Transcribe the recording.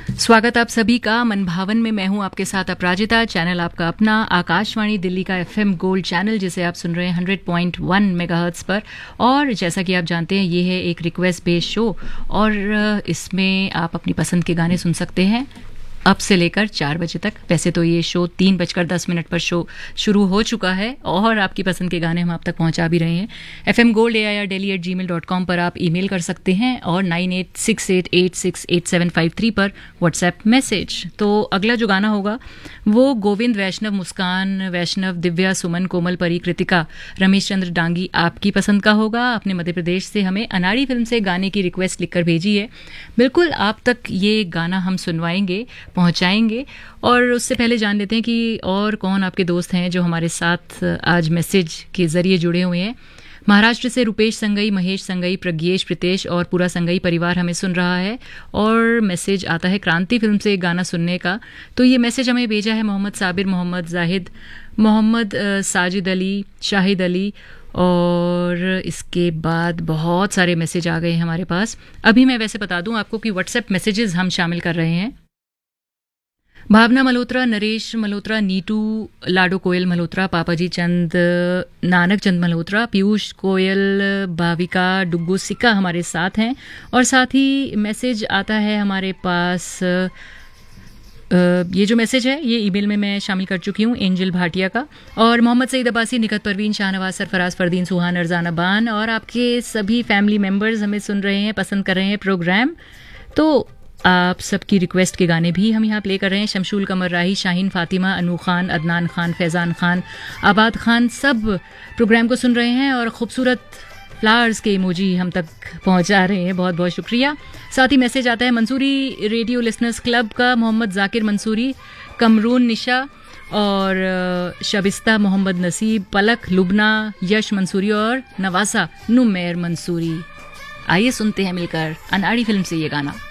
स्वागत आप सभी का मन भावन में। मैं हूं आपके साथ अपराजिता। चैनल आपका अपना आकाशवाणी दिल्ली का एफएम गोल्ड चैनल, जिसे आप सुन रहे हैं 100.1 मेगाहर्ट्ज पर। और जैसा कि आप जानते हैं, ये है एक रिक्वेस्ट बेस्ड शो और इसमें आप अपनी पसंद के गाने सुन सकते हैं अब से लेकर 4 बजे तक। वैसे तो ये शो 3:10 पर शो शुरू हो चुका है और आपकी पसंद के गाने हम आप तक पहुंचा भी रहे हैं। fmgold@delhi@gmail.com पर आप ईमेल कर सकते हैं और 9868868753 पर व्हाट्सएप मैसेज। तो अगला जो गाना होगा वो गोविंद, वैष्णव, मुस्कान, वैष्णव, दिव्या, सुमन, कोमल, परी, कृतिका, रमेश चंद्र डांगी आपकी पसंद का होगा। अपने मध्य प्रदेश से हमें अनाड़ी फिल्म से गाने की रिक्वेस्ट लिखकर भेजी है। बिल्कुल आप तक ये गाना हम सुनवाएंगे, पहुंचाएंगे। और उससे पहले जान लेते हैं कि और कौन आपके दोस्त हैं जो हमारे साथ आज मैसेज के जरिए जुड़े हुए हैं। महाराष्ट्र से रुपेश संगई, महेश संगई, प्रज्ञेश, प्रितेश और पूरा संगई परिवार हमें सुन रहा है। और मैसेज आता है क्रांति फिल्म से एक गाना सुनने का। तो ये मैसेज हमें भेजा है मोहम्मद साबिर, मोहम्मद जाहिद, मोहम्मद साजिद अली, शाहिद अली। और इसके बाद बहुत सारे मैसेज आ गए हैं हमारे पास। अभी मैं वैसे बता दूं आपको कि व्हाट्सएप मैसेजेस हम शामिल कर रहे हैं। भावना मल्होत्रा, नरेश मल्होत्रा, नीटू, लाडो कोयल मल्होत्रा, पापाजी चंद, नानक चंद मल्होत्रा, पीयूष कोयल, भाविका, डुग्गू सिक्का हमारे साथ हैं। और साथ ही मैसेज आता है हमारे पास, ये जो मैसेज है ये ईमेल में मैं शामिल कर चुकी हूँ, एंजल भाटिया का। और मोहम्मद सईद अब्बासी, निकत परवीन, शाहनवाज, सरफराज, फरदीन, सुहान, अरजाना बान और आपके सभी फैमिली मेम्बर्स हमें सुन रहे हैं, पसंद कर रहे हैं प्रोग्राम। तो आप सबकी रिक्वेस्ट के गाने भी हम यहाँ प्ले कर रहे हैं। शमशूल, कमर राही, शाहीन, फातिमा, अनू खान, अदनान खान, फैज़ान खान, आबाद खान सब प्रोग्राम को सुन रहे हैं और खूबसूरत फ्लावर्स के इमोजी हम तक पहुंचा रहे हैं। बहुत बहुत शुक्रिया। साथ ही मैसेज आता है मंसूरी रेडियो लिसनर्स क्लब का, मोहम्मद जाकिर मंसूरी, कमरून निशा और शबिस्ता, मोहम्मद नसीब, पलक, लुबना, यश मंसूरी और नवासा नुमेर मंसूरी। आइए सुनते हैं मिलकर अनाड़ी फिल्म से ये गाना।